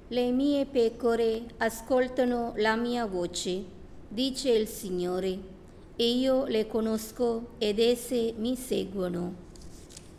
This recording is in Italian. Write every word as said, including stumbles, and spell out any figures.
Le mie pecore ascoltano la mia voce, dice il Signore, e io le conosco ed esse mi seguono.